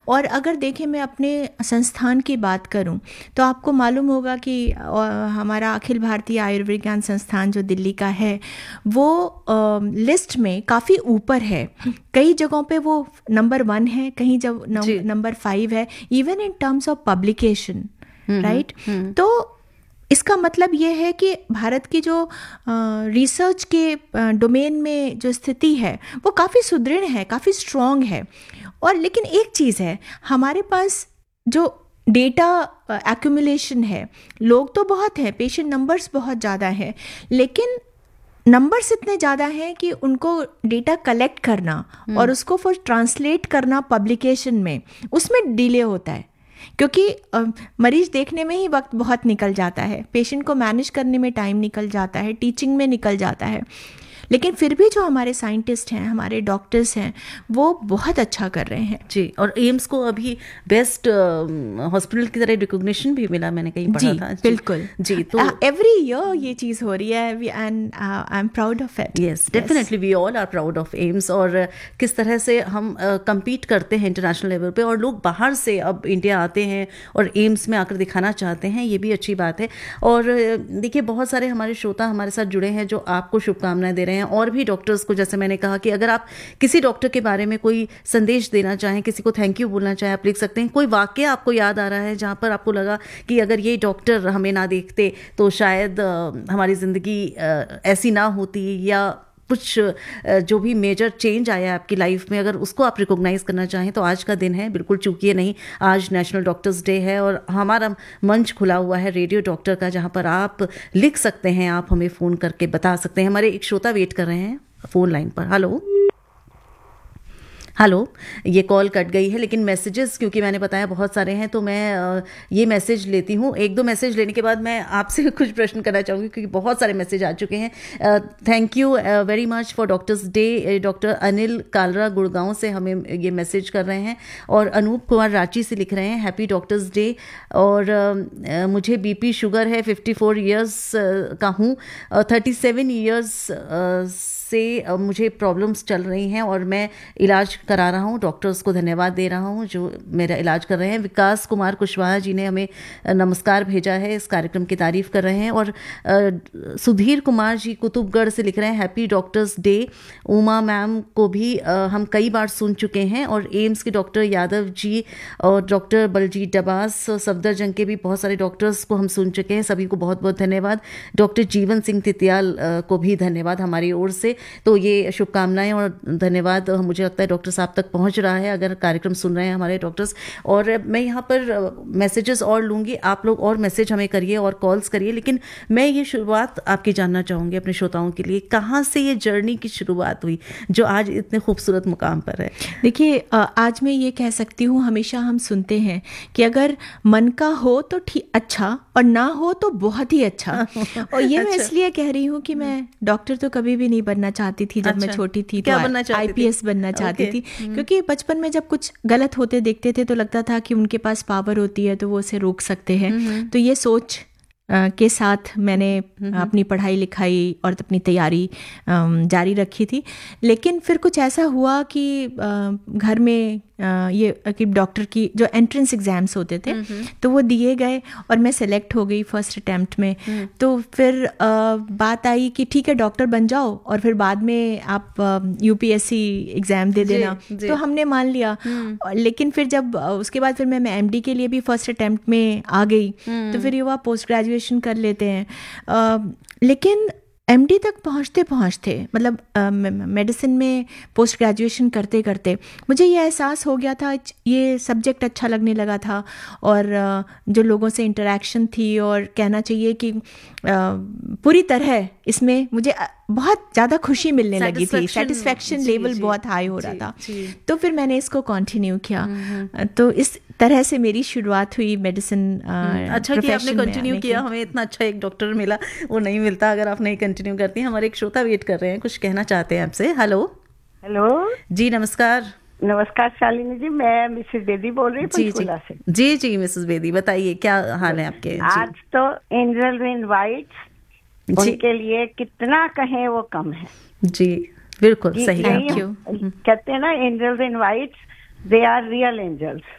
और अगर देखें, मैं अपने संस्थान की बात करूं तो आपको मालूम होगा कि हमारा अखिल भारतीय आयुर्विज्ञान संस्थान जो दिल्ली का है वो लिस्ट में काफ़ी ऊपर है। कई जगहों पे वो नंबर 1 है, कहीं जब नंबर 5 है, even in terms of publication, right. तो इसका मतलब ये है कि भारत की जो रिसर्च के डोमेन में जो स्थिति है वो काफ़ी सुदृढ़ है, काफ़ी स्ट्रॉन्ग है। और लेकिन एक चीज़ है, हमारे पास जो डेटा एक्यूमुलेशन है, लोग तो बहुत हैं, पेशेंट नंबर्स बहुत ज़्यादा हैं, लेकिन नंबर्स इतने ज़्यादा हैं कि उनको डेटा कलेक्ट करना और उसको फिर ट्रांसलेट करना पब्लिकेशन में, उसमें डिले होता है, क्योंकि मरीज देखने में ही वक्त बहुत निकल जाता है, पेशेंट को मैनेज करने में टाइम निकल जाता है, टीचिंग में निकल जाता है। लेकिन फिर भी जो हमारे साइंटिस्ट हैं, हमारे डॉक्टर्स हैं, वो बहुत अच्छा कर रहे हैं जी। और एम्स को अभी बेस्ट हॉस्पिटल की तरह रिकॉग्निशन भी मिला, मैंने कहीं पढ़ा था। बिल्कुल जी। तो एवरी ईयर ये चीज़ हो रही है, and I am proud of it. Yes, definitely we all are proud of AIIMS. और किस तरह से हम compete करते हैं इंटरनेशनल लेवल पे, और लोग बाहर से अब इंडिया आते हैं और एम्स में आकर दिखाना चाहते हैं, ये भी अच्छी बात है। और देखिए, बहुत सारे हमारे श्रोता हमारे साथ जुड़े हैं जो आपको शुभकामनाएं दे रहे हैं, और भी डॉक्टर्स को। जैसे मैंने कहा कि अगर आप किसी डॉक्टर के बारे में कोई संदेश देना चाहें, किसी को थैंक यू बोलना चाहें, आप लिख सकते हैं। कोई वाकया आपको याद आ रहा है जहां पर आपको लगा कि अगर ये डॉक्टर हमें ना देखते तो शायद हमारी ज़िंदगी ऐसी ना होती, या कुछ जो भी मेजर चेंज आया आपकी लाइफ में, अगर उसको आप रिकॉग्नाइज करना चाहें तो आज का दिन है, बिल्कुल चूकिए नहीं। आज नेशनल डॉक्टर्स डे है और हमारा मंच खुला हुआ है रेडियो डॉक्टर का, जहां पर आप लिख सकते हैं, आप हमें फ़ोन करके बता सकते हैं। हमारे एक श्रोता वेट कर रहे हैं फ़ोन लाइन पर। हेलो हेलो, ये कॉल कट गई है, लेकिन मैसेजेस क्योंकि मैंने बताया बहुत सारे हैं, तो मैं ये मैसेज लेती हूँ। एक दो मैसेज लेने के बाद मैं आपसे कुछ प्रश्न करना चाहूँगी, क्योंकि बहुत सारे मैसेज आ चुके हैं। Thank you very much for doctors day. Doctor Anil Kalra Gurgaon से हमें ये मैसेज कर रहे हैं, और अनूप कुमार रांची से लिख रहे हैं हैप्पी डॉक्टर्स डे। और मुझे बीपी शुगर है, 54 ईयर्स का हूँ, 37 ईयर्स से मुझे प्रॉब्लम्स चल रही हैं और मैं इलाज करा रहा हूं। डॉक्टर्स को धन्यवाद दे रहा हूं जो मेरा इलाज कर रहे हैं। विकास कुमार कुशवाहा जी ने हमें नमस्कार भेजा है, इस कार्यक्रम की तारीफ कर रहे हैं। और सुधीर कुमार जी कुतुबगढ़ से लिख रहे हैं happy doctors day. Uma ma'am को भी हम कई बार सुन चुके हैं, और एम्स के डॉक्टर यादव जी और डॉक्टर बलजीत डबास, सफदरजंग के भी बहुत सारे डॉक्टर्स को हम सुन चुके हैं, सभी को बहुत बहुत धन्यवाद। डॉक्टर जीवन सिंह तितियाल को भी धन्यवाद हमारी ओर से। तो ये शुभकामनाएं और धन्यवाद मुझे लगता है डॉक्टर साहब तक पहुंच रहा है, अगर कार्यक्रम सुन रहे हैं हमारे डॉक्टर्स। और मैं यहाँ पर मैसेजेस और लूँगी, आप लोग और मैसेज हमें करिए और कॉल्स करिए, लेकिन मैं ये शुरुआत आपकी जानना चाहूँगी अपने श्रोताओं के लिए, कहाँ से ये जर्नी की शुरुआत हुई जो आज इतने खूबसूरत मुकाम पर है। देखिए, आज मैं ये कह सकती हूँ, हमेशा हम सुनते हैं कि अगर मन का हो तो ठीक अच्छा, और ना हो तो बहुत ही अच्छा। और ये मैं इसलिए कह रही हूँ कि मैं डॉक्टर तो कभी भी नहीं बनना चाहती थी। जब मैं छोटी थी तो IPS बनना चाहती थी, क्योंकि बचपन में जब कुछ गलत होते देखते थे तो लगता था कि उनके पास पावर होती है तो वो उसे रोक सकते हैं। तो ये सोच के साथ मैंने अपनी पढ़ाई लिखाई और अपनी तैयारी जारी रखी थी। लेकिन फिर कुछ ऐसा हुआ कि घर में ये कि डॉक्टर की जो एंट्रेंस एग्ज़ाम्स होते थे तो वो दिए गए और मैं सेलेक्ट हो गई फर्स्ट अटैम्प्ट में। तो फिर बात आई कि ठीक है डॉक्टर बन जाओ और फिर बाद में आप UPSC एग्ज़ाम दे देना। तो हमने मान लिया। लेकिन फिर जब उसके बाद फिर मैं MD के लिए भी फर्स्ट अटैम्प्ट में आ गई। तो फिर युवा पोस्ट ग्रेजुएशन कर लेते हैं। लेकिन MD तक पहुँचते पहुँचते, मतलब मेडिसिन में पोस्ट ग्रेजुएशन करते करते मुझे ये एहसास हो गया था, ये सब्जेक्ट अच्छा लगने लगा था, और जो लोगों से इंटरेक्शन थी, और कहना चाहिए कि पूरी तरह इसमें मुझे बहुत ज़्यादा खुशी मिलने लगी थी, सेटिस्फैक्शन लेवल बहुत हाई हो रहा था। तो फिर मैंने इसको कंटिन्यू किया। तो इस तरह से मेरी शुरुआत हुई मेडिसिन। अच्छा कि आपने कंटिन्यू किया, हमें इतना अच्छा एक डॉक्टर मिला, वो नहीं मिलता अगर आप नहीं कंटिन्यू करती हैं। हमारे एक श्रोता वेट कर रहे हैं, कुछ कहना चाहते हैं आपसे। हेलो हेलो जी, नमस्कार। नमस्कार शालिनी जी, मैं मिसेस बेदी बोल रही हूँ पंचकूला से। जी जी मिसेस बेदी, बताइए क्या हाल है आपके। आज तो एंजल इन वाइट्स, उनके लिए कितना कहें वो कम है। जी बिल्कुल सही। कहते हैं ना angels in whites, they are real angels.